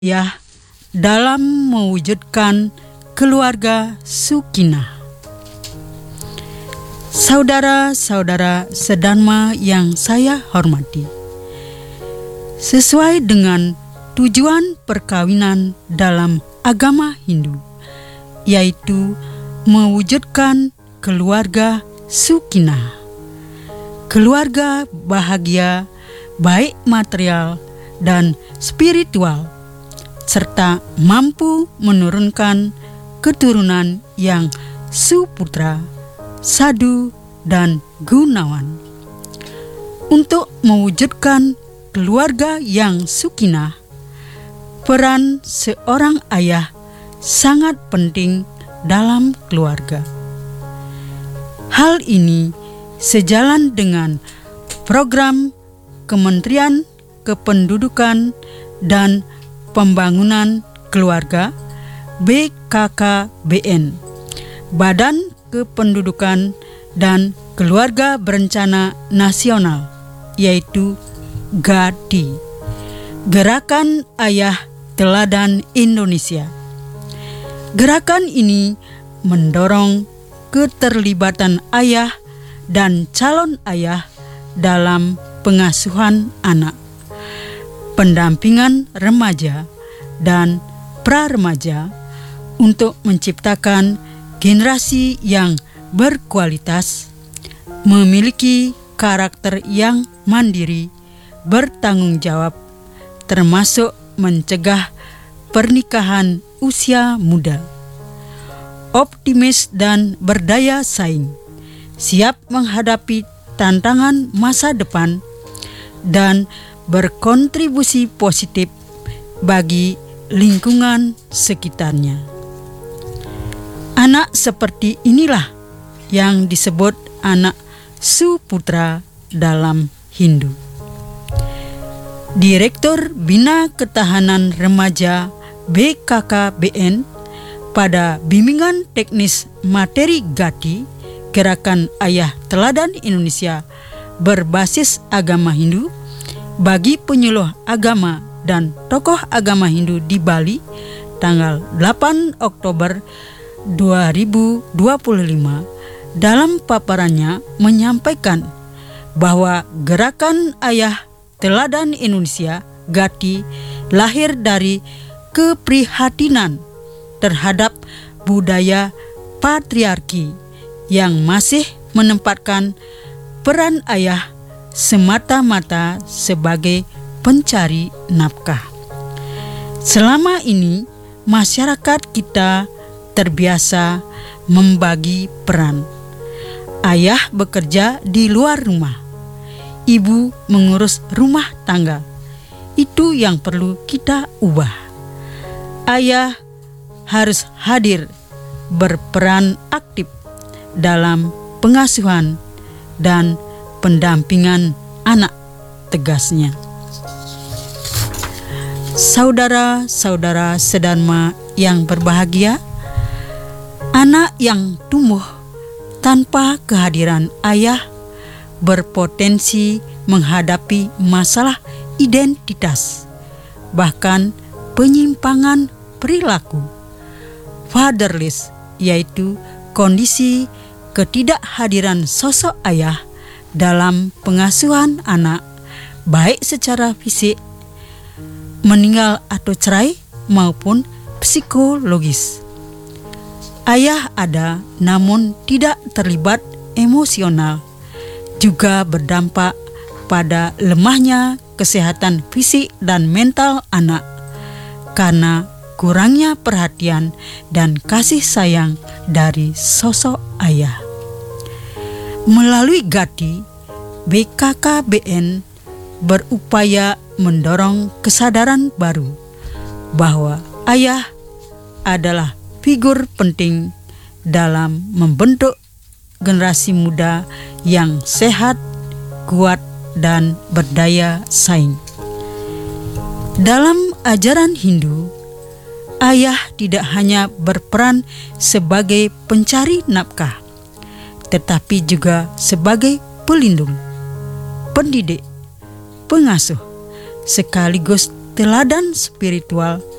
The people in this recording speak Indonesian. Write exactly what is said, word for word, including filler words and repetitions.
ya dalam mewujudkan keluarga Sukinah. Saudara-saudara sedharma yang saya hormati, sesuai dengan tujuan perkawinan dalam agama Hindu, yaitu mewujudkan keluarga Sukinah, keluarga bahagia baik material dan spiritual, serta mampu menurunkan keturunan yang suputra, sadu, dan gunawan. Untuk mewujudkan keluarga yang sukinah, peran seorang ayah sangat penting dalam keluarga. Hal ini sejalan dengan program Kementerian Kependudukan dan Pembangunan Keluarga B K K B N, Badan Kependudukan dan Keluarga Berencana Nasional, yaitu G A D I, Gerakan Ayah Teladan Indonesia. Gerakan ini mendorong keterlibatan ayah dan calon ayah dalam pengasuhan anak, pendampingan remaja dan pra-remaja untuk menciptakan generasi yang berkualitas, memiliki karakter yang mandiri, bertanggung jawab, termasuk mencegah pernikahan usia muda, optimis dan berdaya saing, siap menghadapi tantangan masa depan, dan berkontribusi positif bagi lingkungan sekitarnya. Anak seperti inilah yang disebut anak suputra dalam Hindu. Direktur Bina Ketahanan Remaja B K K B N pada Bimbingan Teknis Materi G A D I, Gerakan Ayah Teladan Indonesia berbasis agama Hindu bagi penyuluh agama dan tokoh agama Hindu di Bali tanggal delapan Oktober dua ribu dua puluh lima, dalam paparannya menyampaikan bahwa Gerakan Ayah Teladan Indonesia G A D I lahir dari keprihatinan terhadap budaya patriarki yang masih menempatkan peran ayah semata-mata sebagai pencari nafkah. Selama ini masyarakat kita terbiasa membagi peran. Ayah bekerja di luar rumah, ibu mengurus rumah tangga. Itu yang perlu kita ubah. Ayah harus hadir, berperan aktif dalam pengasuhan dan pendampingan anak, tegasnya. Saudara-saudara sedharma yang berbahagia, anak yang tumbuh tanpa kehadiran ayah berpotensi menghadapi masalah identitas, bahkan penyimpangan perilaku. Fatherless, yaitu kondisi ketidakhadiran sosok ayah dalam pengasuhan anak, baik secara fisik, meninggal atau cerai, maupun psikologis. Ayah ada namun tidak terlibat emosional, juga berdampak pada lemahnya kesehatan fisik dan mental anak karena kurangnya perhatian dan kasih sayang dari sosok ayah. Melalui G A D I, B K K B N berupaya mendorong kesadaran baru bahwa ayah adalah figur penting dalam membentuk generasi muda yang sehat, kuat, dan berdaya saing. Dalam ajaran Hindu, ayah tidak hanya berperan sebagai pencari nafkah, tetapi juga sebagai pelindung, pendidik, pengasuh, sekaligus teladan spiritual